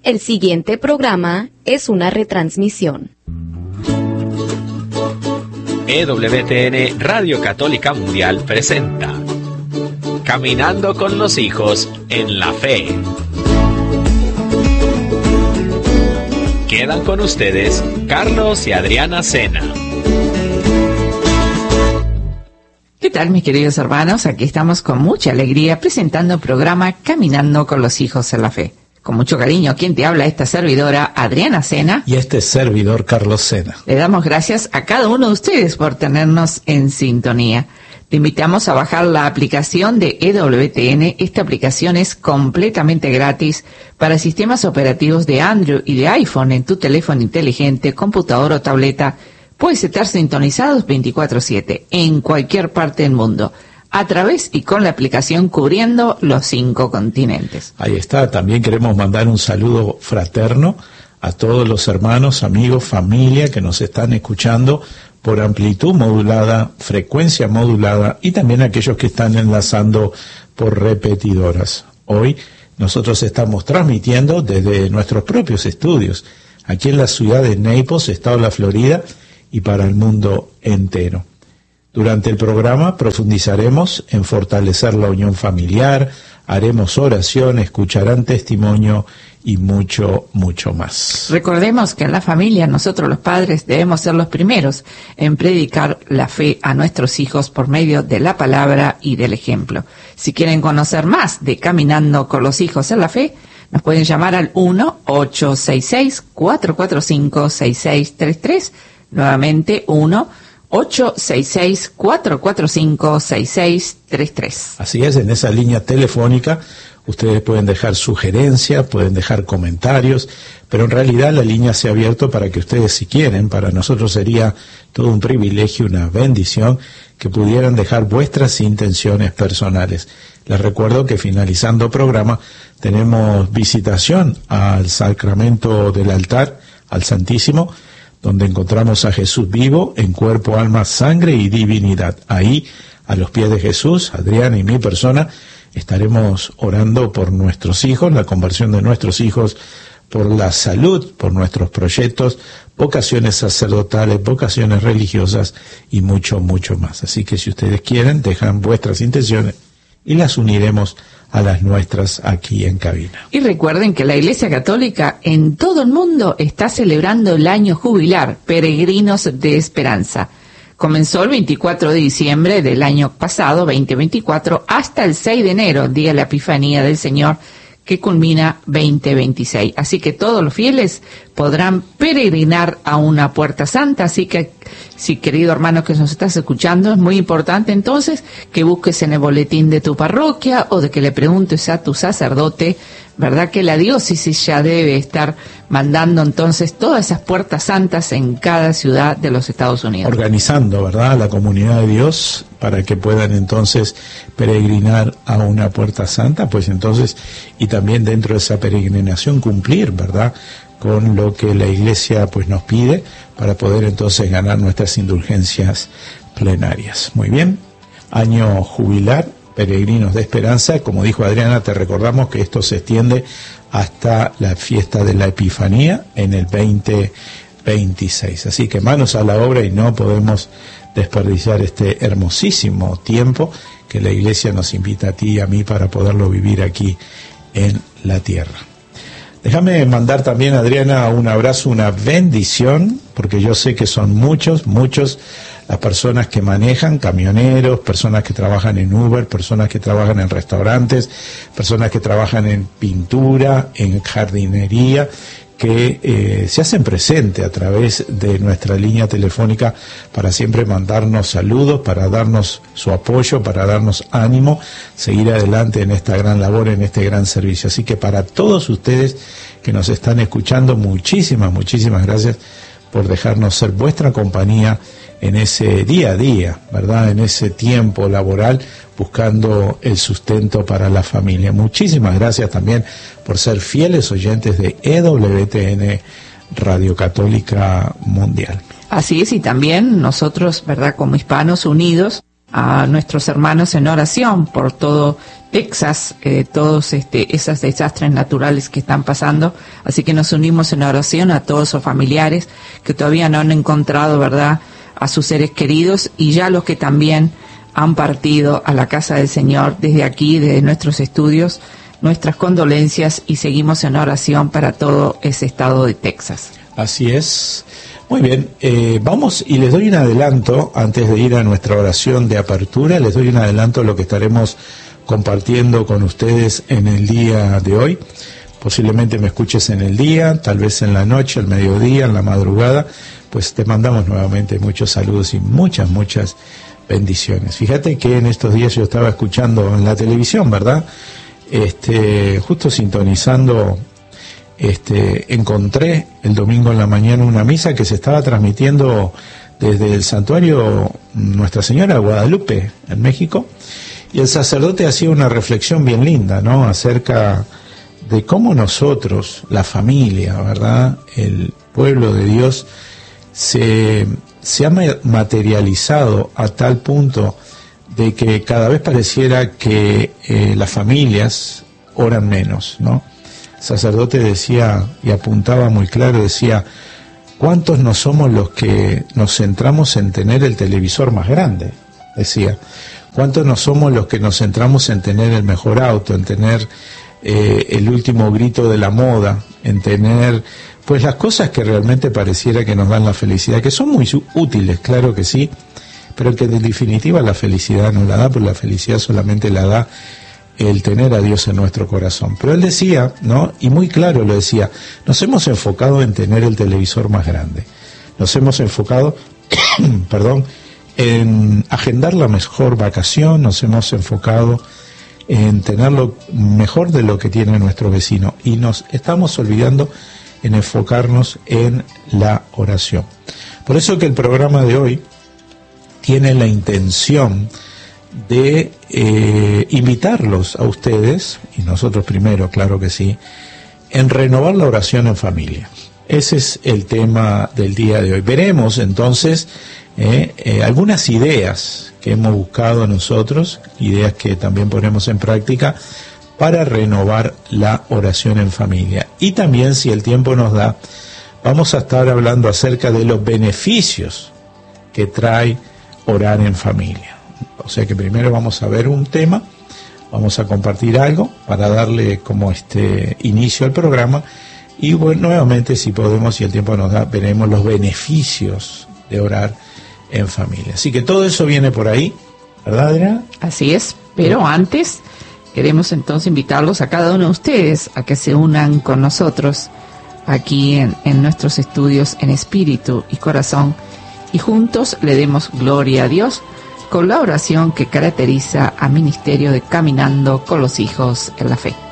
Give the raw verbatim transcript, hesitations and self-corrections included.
El siguiente programa es una retransmisión. E W T N Radio Católica Mundial presenta Caminando con los hijos en la fe. Quedan con ustedes Carlos y Adriana Sena. ¿Qué tal, mis queridos hermanos? Aquí estamos con mucha alegría presentando el programa Caminando con los hijos en la fe. Con mucho cariño, quien te habla, esta servidora Adriana Sena. Y este servidor Carlos Sena. Le damos gracias a cada uno de ustedes por tenernos en sintonía. Te invitamos a bajar la aplicación de E W T N. Esta aplicación es completamente gratis para sistemas operativos de Android y de iPhone en tu teléfono inteligente, computadora o tableta. Puedes estar sintonizados veinticuatro siete en cualquier parte del mundo, a través y con la aplicación cubriendo los cinco continentes. Ahí está. También queremos mandar un saludo fraterno a todos los hermanos, amigos, familia que nos están escuchando por amplitud modulada, frecuencia modulada, y también aquellos que están enlazando por repetidoras. Hoy nosotros estamos transmitiendo desde nuestros propios estudios, aquí en la ciudad de Naples, estado de la Florida, y para el mundo entero. Durante el programa profundizaremos en fortalecer la unión familiar, haremos oración, escucharán testimonio y mucho, mucho más. Recordemos que en la familia nosotros los padres debemos ser los primeros en predicar la fe a nuestros hijos por medio de la palabra y del ejemplo. Si quieren conocer más de Caminando con los hijos en la fe, nos pueden llamar al uno ocho seis seis, cuatro cuatro cinco, seis seis tres tres, nuevamente uno ocho seis seis, cuatro cuatro cinco, seis seis tres tres. Así es, en esa línea telefónica ustedes pueden dejar sugerencias, pueden dejar comentarios, pero en realidad la línea se ha abierto para que ustedes, si quieren, para nosotros sería todo un privilegio, una bendición, que pudieran dejar vuestras intenciones personales. Les recuerdo que finalizando el programa tenemos visitación al sacramento del altar, al Santísimo, donde encontramos a Jesús vivo en cuerpo, alma, sangre y divinidad. Ahí, a los pies de Jesús, Adriana y mi persona, estaremos orando por nuestros hijos, la conversión de nuestros hijos, por la salud, por nuestros proyectos, vocaciones sacerdotales, vocaciones religiosas y mucho, mucho más. Así que si ustedes quieren, dejan vuestras intenciones y las uniremos a las nuestras aquí en cabina. Y recuerden que la Iglesia Católica en todo el mundo está celebrando el año jubilar, Peregrinos de Esperanza. Comenzó el veinticuatro de diciembre del año pasado, veinte veinticuatro, hasta el seis de enero, día de la Epifanía del Señor, que culmina veinte veintiséis. Así que todos los fieles podrán peregrinar a una puerta santa. Así que, si querido hermano que nos estás escuchando, es muy importante entonces que busques en el boletín de tu parroquia o de que le preguntes a tu sacerdote, ¿verdad? Que la diócesis ya debe estar mandando entonces todas esas puertas santas en cada ciudad de los Estados Unidos. Organizando, ¿verdad?, la comunidad de Dios para que puedan entonces peregrinar a una puerta santa, pues entonces, y también dentro de esa peregrinación cumplir, ¿verdad?, con lo que la Iglesia pues nos pide para poder entonces ganar nuestras indulgencias plenarias. Muy bien, año jubilar, Peregrinos de Esperanza. Como dijo Adriana, te recordamos que esto se extiende hasta la fiesta de la Epifanía en el veinte veintiséis. Así que manos a la obra y no podemos desperdiciar este hermosísimo tiempo que la Iglesia nos invita a ti y a mí para poderlo vivir aquí en la tierra. Déjame mandar también, Adriana, un abrazo, una bendición, porque yo sé que son muchos, muchos las personas que manejan, camioneros, personas que trabajan en Uber, personas que trabajan en restaurantes, personas que trabajan en pintura, en jardinería, que eh, se hacen presente a través de nuestra línea telefónica para siempre mandarnos saludos, para darnos su apoyo, para darnos ánimo, seguir adelante en esta gran labor, en este gran servicio. Así que para todos ustedes que nos están escuchando, muchísimas, muchísimas gracias por dejarnos ser vuestra compañía en ese día a día, ¿verdad?, en ese tiempo laboral, buscando el sustento para la familia. Muchísimas gracias también por ser fieles oyentes de E W T N Radio Católica Mundial. Así es, y también nosotros, ¿verdad?, como Hispanos Unidos, a nuestros hermanos en oración por todo Texas, eh, todos este, esos desastres naturales que están pasando. Así que nos unimos en oración a todos esos familiares que todavía no han encontrado, ¿verdad?, a sus seres queridos, y ya los que también han partido a la casa del Señor. Desde aquí, desde nuestros estudios, nuestras condolencias, y seguimos en oración para todo ese estado de Texas. Así es. Muy bien, eh, vamos y les doy un adelanto, antes de ir a nuestra oración de apertura, les doy un adelanto de lo que estaremos compartiendo con ustedes en el día de hoy. Posiblemente me escuches en el día, tal vez en la noche, al mediodía, en la madrugada. Pues te mandamos nuevamente muchos saludos y muchas, muchas bendiciones. Fíjate que en estos días yo estaba escuchando en la televisión, ¿verdad? Este, justo sintonizando, este, encontré el domingo en la mañana una misa que se estaba transmitiendo desde el santuario Nuestra Señora de Guadalupe, en México, y el sacerdote hacía una reflexión bien linda, ¿no?, acerca de cómo nosotros, la familia, ¿verdad?, el pueblo de Dios, se, se ha materializado a tal punto de que cada vez pareciera que eh, las familias oran menos, ¿no? El sacerdote decía, y apuntaba muy claro, decía, ¿cuántos no somos los que nos centramos en tener el televisor más grande? Decía, ¿cuántos no somos los que nos centramos en tener el mejor auto, en tener eh, el último grito de la moda, en tener pues las cosas que realmente pareciera que nos dan la felicidad, que son muy útiles, claro que sí, pero que en definitiva la felicidad no la da, porque la felicidad solamente la da el tener a Dios en nuestro corazón. Pero él decía, ¿no?, y muy claro lo decía, nos hemos enfocado en tener el televisor más grande, nos hemos enfocado, perdón, en agendar la mejor vacación, nos hemos enfocado en tener lo mejor de lo que tiene nuestro vecino, y nos estamos olvidando en enfocarnos en la oración. Por eso que el programa de hoy tiene la intención de eh, invitarlos a ustedes, y nosotros primero, claro que sí, en renovar la oración en familia. Ese es el tema del día de hoy. Veremos entonces eh, eh, algunas ideas que hemos buscado nosotros, ideas que también ponemos en práctica, para renovar la oración en familia. Y también, si el tiempo nos da, vamos a estar hablando acerca de los beneficios que trae orar en familia. O sea que primero vamos a ver un tema, vamos a compartir algo para darle como este inicio al programa, y bueno, nuevamente, si podemos, si el tiempo nos da, veremos los beneficios de orar en familia. Así que todo eso viene por ahí, ¿verdad, Adriana? Así es, pero antes queremos entonces invitarlos a cada uno de ustedes a que se unan con nosotros aquí en, en nuestros estudios en espíritu y corazón, y juntos le demos gloria a Dios con la oración que caracteriza a Ministerio de Caminando con los Hijos en la Fe.